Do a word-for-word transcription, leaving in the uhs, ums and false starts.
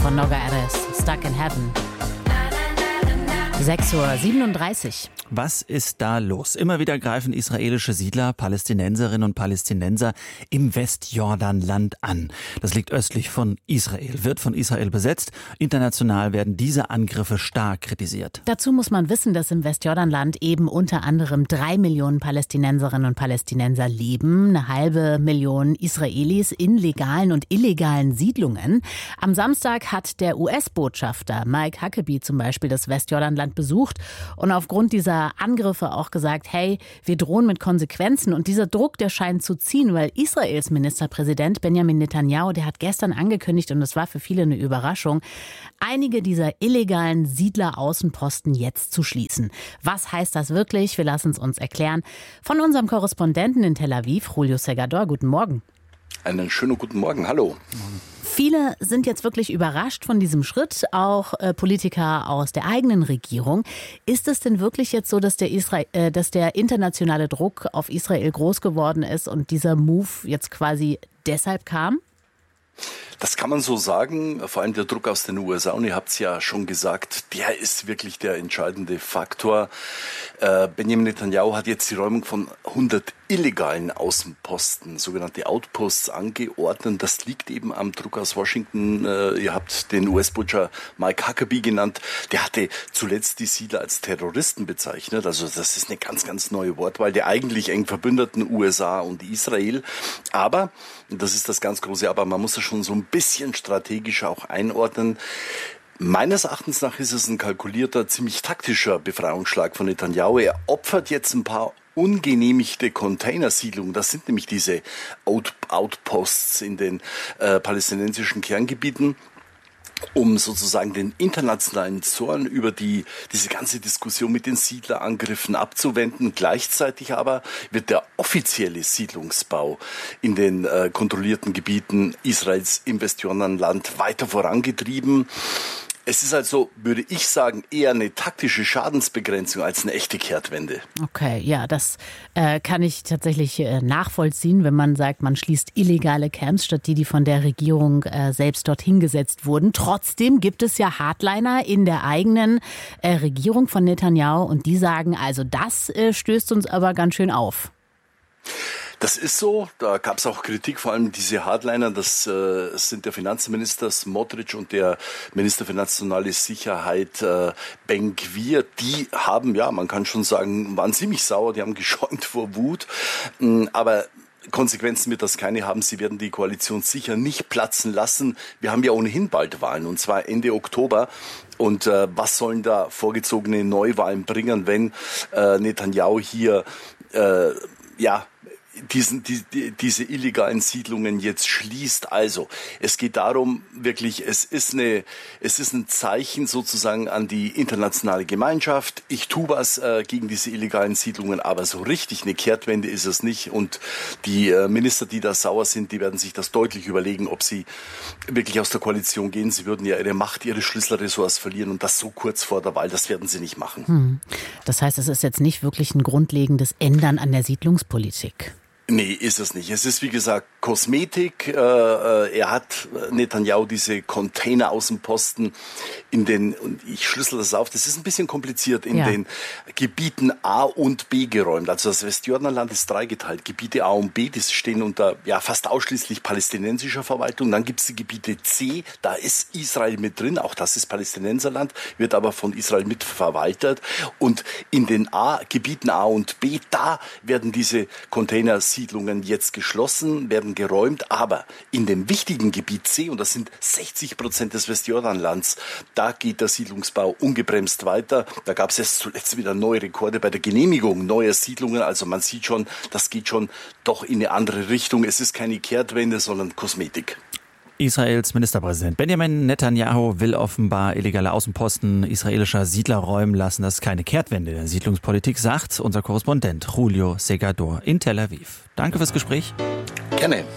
von Noga Erez, Stuck in Heaven. sechs Uhr siebenunddreißig. Was ist da los? Immer wieder greifen israelische Siedler, Palästinenserinnen und Palästinenser im Westjordanland an. Das liegt östlich von Israel, wird von Israel besetzt. International werden diese Angriffe stark kritisiert. Dazu muss man wissen, dass im Westjordanland eben unter anderem drei Millionen Palästinenserinnen und Palästinenser leben, eine halbe Million Israelis in legalen und illegalen Siedlungen. Am Samstag hat der U S-Botschafter Mike Huckabee zum Beispiel das Westjordanland besucht und aufgrund dieser Angriffe auch gesagt, hey, wir drohen mit Konsequenzen. Und dieser Druck, der scheint zu ziehen, weil Israels Ministerpräsident Benjamin Netanyahu, der hat gestern angekündigt, und das war für viele eine Überraschung, einige dieser illegalen Siedleraußenposten jetzt zu schließen. Was heißt das wirklich? Wir lassen es uns erklären von unserem Korrespondenten in Tel Aviv, Julio Segador. Guten Morgen. Einen schönen guten Morgen. Hallo. Viele sind jetzt wirklich überrascht von diesem Schritt, auch äh, Politiker aus der eigenen Regierung. Ist es denn wirklich jetzt so, dass der, Isra- äh, dass der internationale Druck auf Israel groß geworden ist und dieser Move jetzt quasi deshalb kam? Das kann man so sagen, vor allem der Druck aus den U S A, und ihr habt es ja schon gesagt, der ist wirklich der entscheidende Faktor. Äh, Benjamin Netanyahu hat jetzt die Räumung von hundert illegalen Außenposten, sogenannte Outposts, angeordnet. Das liegt eben am Druck aus Washington. Äh, ihr habt den U S-Botschafter Mike Huckabee genannt. Der hatte zuletzt die Siedler als Terroristen bezeichnet. Also das ist eine ganz, ganz neue Wortwahl der eigentlich eng verbündeten U S A und Israel. Aber, das ist das ganz große Aber, man muss das schon so ein bisschen strategischer auch einordnen. Meines Erachtens nach ist es ein kalkulierter, ziemlich taktischer Befreiungsschlag von Netanyahu. Er opfert jetzt ein paar ungenehmigte Containersiedlungen. Das sind nämlich diese Out- Outposts in den äh, palästinensischen Kerngebieten, um sozusagen den internationalen Zorn über die diese ganze Diskussion mit den Siedlerangriffen abzuwenden. Gleichzeitig aber wird der offizielle Siedlungsbau in den äh, kontrollierten Gebieten Israels im Westjordanland weiter vorangetrieben. Es ist also, würde ich sagen, eher eine taktische Schadensbegrenzung als eine echte Kehrtwende. Okay, ja, das äh, kann ich tatsächlich äh, nachvollziehen, wenn man sagt, man schließt illegale Camps statt die, die von der Regierung äh, selbst dorthin gesetzt wurden. Trotzdem gibt es ja Hardliner in der eigenen äh, Regierung von Netanyahu und die sagen, also das äh, stößt uns aber ganz schön auf. Das ist so, da gab es auch Kritik, vor allem diese Hardliner, das äh, sind der Finanzminister Smotrich und der Minister für nationale Sicherheit äh, Ben-Gvir. Die haben, ja, man kann schon sagen, waren ziemlich sauer, die haben geschäumt vor Wut, aber Konsequenzen wird das keine haben. Sie werden die Koalition sicher nicht platzen lassen. Wir haben ja ohnehin bald Wahlen, und zwar Ende Oktober. Und äh, was sollen da vorgezogene Neuwahlen bringen, wenn äh, Netanyahu hier, äh, ja, diesen, die, die, diese illegalen Siedlungen jetzt schließt. Also, es geht darum, wirklich, es ist eine, es ist ein Zeichen sozusagen an die internationale Gemeinschaft. Ich tue was äh, gegen diese illegalen Siedlungen, aber so richtig eine Kehrtwende ist es nicht. Und die äh, Minister, die da sauer sind, die werden sich das deutlich überlegen, ob sie wirklich aus der Koalition gehen. Sie würden ja ihre Macht, ihre Schlüsselressorts verlieren, und das so kurz vor der Wahl, das werden sie nicht machen. Hm. Das heißt, es ist jetzt nicht wirklich ein grundlegendes Ändern an der Siedlungspolitik. Nee, ist es nicht. Es ist, wie gesagt, Kosmetik. Äh, er hat Netanyahu diese Container-Außenposten in den, und ich schlüssel das auf, das ist ein bisschen kompliziert, in ja. den Gebieten A und B geräumt. Also das Westjordanland ist dreigeteilt. Gebiete A und B, die stehen unter ja fast ausschließlich palästinensischer Verwaltung. Dann gibt es die Gebiete C, da ist Israel mit drin, auch das ist Palästinenserland, wird aber von Israel mitverwaltet. Und in den A, Gebieten A und B, da werden diese Container Siedlungen jetzt geschlossen, werden geräumt, aber in dem wichtigen Gebiet C, und das sind sechzig Prozent des Westjordanlands, da geht der Siedlungsbau ungebremst weiter. Da gab es jetzt zuletzt wieder neue Rekorde bei der Genehmigung neuer Siedlungen. Also man sieht schon, das geht schon doch in eine andere Richtung. Es ist keine Kehrtwende, sondern Kosmetik. Israels Ministerpräsident Benjamin Netanyahu will offenbar illegale Außenposten israelischer Siedler räumen lassen. Das ist keine Kehrtwende der Siedlungspolitik, sagt unser Korrespondent Julio Segador in Tel Aviv. Danke fürs Gespräch. Gerne.